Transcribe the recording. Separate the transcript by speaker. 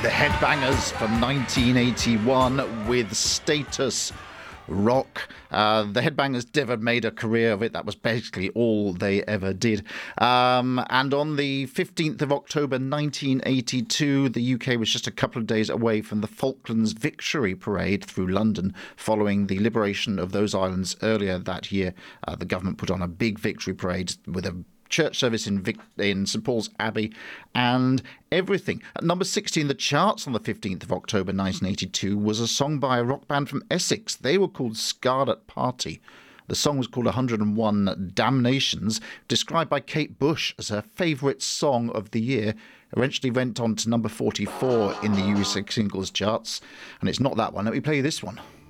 Speaker 1: The Headbangers from 1981 with Status Rock. The Headbangers never made a career of it. That was basically all they ever did. And on the 15th of October 1982, the UK was just a couple of days away from the Falklands Victory Parade through London following the liberation of those islands earlier that year. The government put on a big victory parade with a church service in St Paul's Abbey and everything. At number 60 in the charts on the 15th of October 1982 was a song by a rock band from Essex. They were called Scarlet Party. The song was called 101 Damnations, described by Kate Bush as her favourite song of the year. Eventually went on to number 44 in the US singles charts. And it's not that one. Let me play you this one.